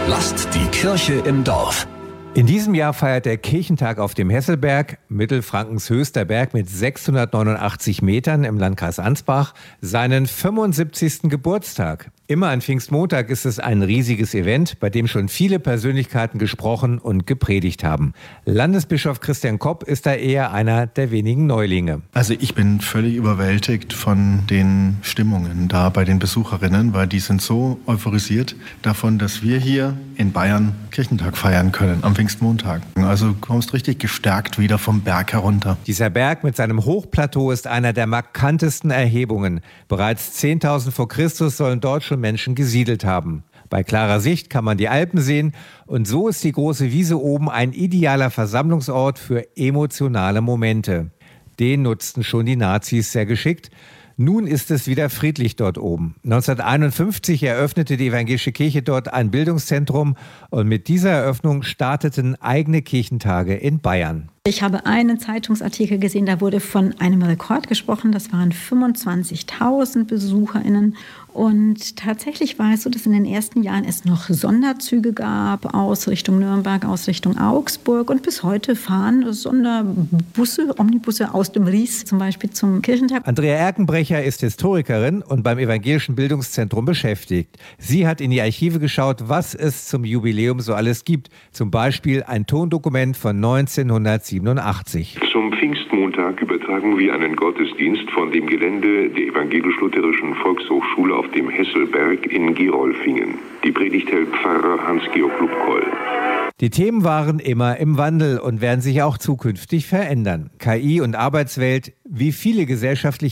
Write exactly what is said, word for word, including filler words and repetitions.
Lasst die Kirche im Dorf. In diesem Jahr feiert der Kirchentag auf dem Hesselberg, Mittelfrankens höchster Berg mit sechshundertneunundachtzig Metern im Landkreis Ansbach, seinen fünfundsiebzigsten Geburtstag. Immer an Pfingstmontag ist es ein riesiges Event, bei dem schon viele Persönlichkeiten gesprochen und gepredigt haben. Landesbischof Christian Kopp ist da eher einer der wenigen Neulinge. Also ich bin völlig überwältigt von den Stimmungen da bei den Besucherinnen, weil die sind so euphorisiert davon, dass wir hier in Bayern Kirchentag feiern können am Pfingstmontag. Also du kommst richtig gestärkt wieder vom Berg herunter. Dieser Berg mit seinem Hochplateau ist einer der markantesten Erhebungen. Bereits zehntausend vor Christus sollen dort schon Menschen gesiedelt haben. Bei klarer Sicht kann man die Alpen sehen und so ist die große Wiese oben ein idealer Versammlungsort für emotionale Momente. Den nutzten schon die Nazis sehr geschickt. Nun ist es wieder friedlich dort oben. neunzehnhunderteinundfünfzig eröffnete die evangelische Kirche dort ein Bildungszentrum und mit dieser Eröffnung starteten eigene Kirchentage in Bayern. Ich habe einen Zeitungsartikel gesehen, da wurde von einem Rekord gesprochen. Das waren fünfundzwanzigtausend BesucherInnen. Und tatsächlich war es so, dass in den ersten Jahren es noch Sonderzüge gab aus Richtung Nürnberg, aus Richtung Augsburg. Und bis heute fahren Sonderbusse, Omnibusse aus dem Ries zum Beispiel zum Kirchentag. Andrea Erkenbrecher ist Historikerin und beim Evangelischen Bildungszentrum beschäftigt. Sie hat in die Archive geschaut, was es zum Jubiläum so alles gibt. Zum Beispiel ein Tondokument von neunzehnhundertsiebenundachtzig. Zum Pfingstmontag übertragen wir einen Gottesdienst von dem Gelände der Evangelisch-Lutherischen Volkshochschule auf dem Hesselberg in Gerolfingen. Die Predigt hält Pfarrer Hans-Georg Lubkoll. Die Themen waren immer im Wandel und werden sich auch zukünftig verändern. K I und Arbeitswelt, wie viele gesellschaftliche